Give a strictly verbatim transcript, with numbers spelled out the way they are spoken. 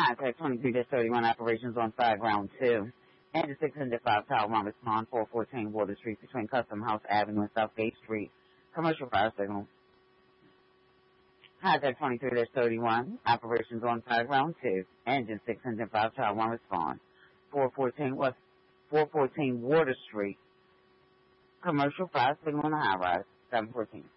Contact twenty-three thirty-one operations on side ground two. And the six hundred five Tower One respond four fourteen Water Street between Custom House Avenue and Southgate Street. Commercial fire signal. Contact twenty-three thirty-one operations on side ground two. Engine six hundred five Tower One respond four fourteen West four fourteen Water Street. Commercial fire signal on the high rise seven fourteen.